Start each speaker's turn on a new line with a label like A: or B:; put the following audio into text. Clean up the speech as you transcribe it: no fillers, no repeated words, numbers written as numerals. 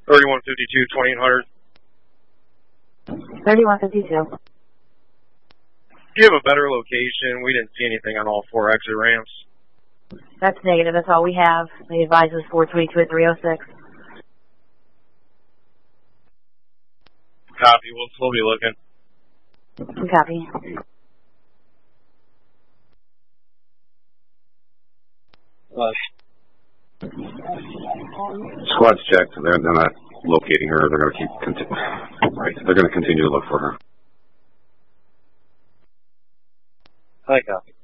A: 3152, 2800.
B: 3152.
A: Do you have a better location? We didn't see anything on all 4 exit ramps.
B: That's negative. That's all we have. The advice is 432 at 306.
A: Copy. We'll still be looking.
B: Copy.
C: Squad's checked. They're not locating her. They're going to They're going to continue to look for her.
A: Hi, copy.